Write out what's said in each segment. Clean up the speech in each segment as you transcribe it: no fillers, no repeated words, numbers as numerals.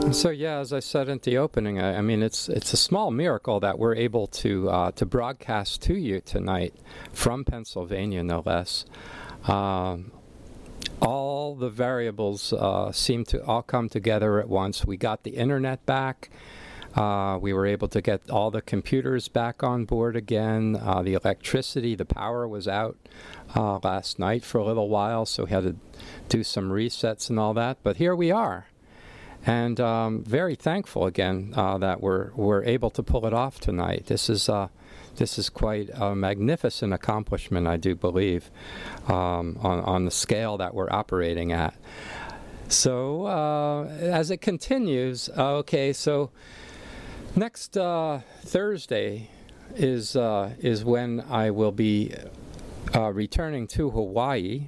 So yeah, as I said at the opening, I mean it's a small miracle that we're able to broadcast to you tonight from Pennsylvania, no less. All the variables seem to all come together at once. We got the internet back. We were able to get all the computers back on board again. The electricity, the power was out last night for a little while, so we had to do some resets and all that. But here we are. And very thankful again that we're able to pull it off tonight. This is quite a magnificent accomplishment, I do believe, on the scale that we're operating at. So as it continues, okay, so next Thursday is when I will be returning to Hawaii.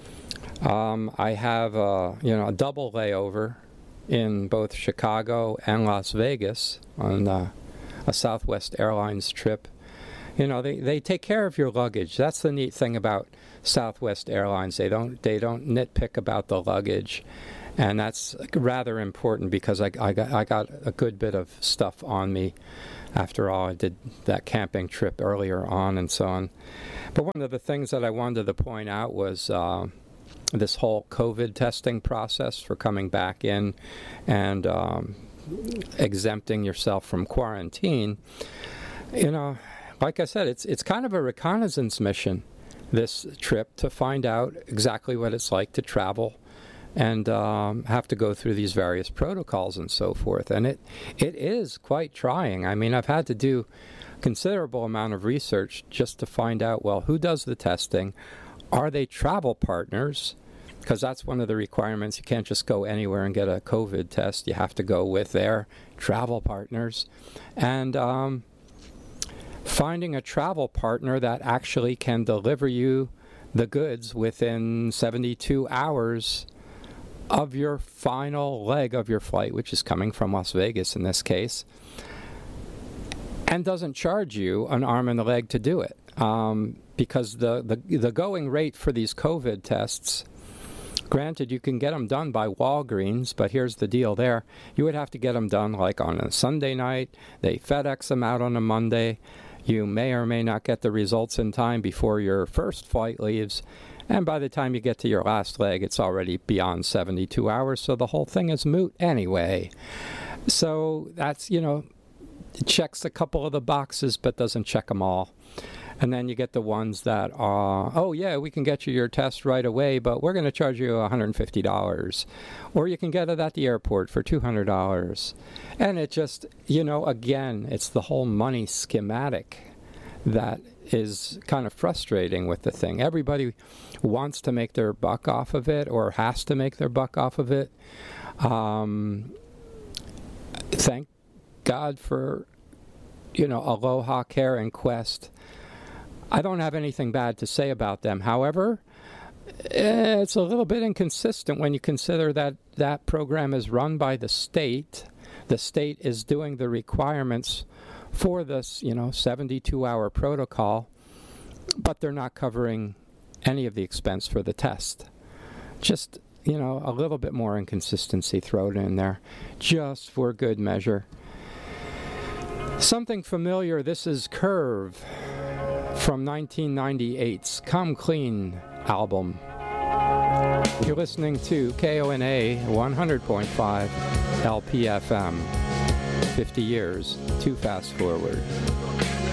I have a double layover in both Chicago and Las Vegas on a Southwest Airlines trip. You know, they take care of your luggage. That's the neat thing about Southwest Airlines. They don't nitpick about the luggage, and that's rather important because I got a good bit of stuff on me. After all, I did that camping trip earlier on and so on. But one of the things that I wanted to point out was this whole COVID testing process for coming back in and exempting yourself from quarantine. You know, like I said, it's kind of a reconnaissance mission, this trip, to find out exactly what it's like to travel and have to go through these various protocols and so forth. And it is quite trying. I mean, I've had to do a considerable amount of research just to find out, well, who does the testing? Are they travel partners? Because that's one of the requirements. You can't just go anywhere and get a COVID test. You have to go with their travel partners. And finding a travel partner that actually can deliver you the goods within 72 hours of your final leg of your flight, which is coming from Las Vegas in this case, and doesn't charge you an arm and a leg to do it. Because the going rate for these COVID tests, granted, you can get them done by Walgreens, but here's the deal there. You would have to get them done like on a Sunday night. They FedEx them out on a Monday. You may or may not get the results in time before your first flight leaves. And by the time you get to your last leg, it's already beyond 72 hours, so the whole thing is moot anyway. So that's, it checks a couple of the boxes, but doesn't check them all. And then you get the ones that are, oh yeah, we can get you your test right away, but we're going to charge you $150. Or you can get it at the airport for $200. And it just, again, it's the whole money schematic that is kind of frustrating with the thing. Everybody wants to make their buck off of it or has to make their buck off of it. Thank God for, Aloha Care and Quest. I don't have anything bad to say about them. However, it's a little bit inconsistent when you consider that that program is run by the state. The state is doing the requirements for this, 72-hour protocol, but they're not covering any of the expense for the test. Just, a little bit more inconsistency thrown in there, just for good measure. Something familiar, this is Curve from 1998's Come Clean album. You're listening to KONA 100.5 LPFM. 50 years, too fast forward.